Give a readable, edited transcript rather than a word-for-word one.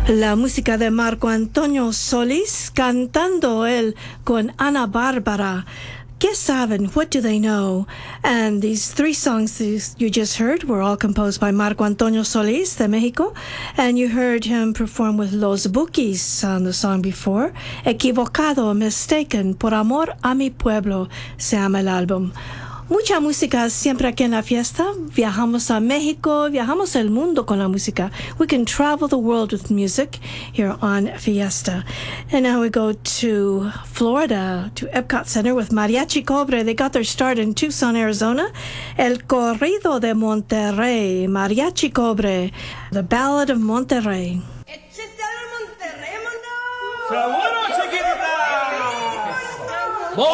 La música de Marco Antonio Solís, cantando él con Ana Bárbara. ¿Qué saben? What do they know? And these three songs you just heard were all composed by Marco Antonio Solís de Mexico. And you heard him perform with Los Bukis on the song before. Equivocado, Mistaken, Por Amor a Mi Pueblo se llama el álbum. Mucha música siempre aquí en la fiesta. Viajamos a México, viajamos el mundo con la música. We can travel the world with music here on Fiesta. And now we go to Florida, to Epcot Center with Mariachi Cobre. They got their start in Tucson, Arizona. El Corrido de Monterrey, Mariachi Cobre, the Ballad of Monterrey. ¡Échese al Monterrey, mono!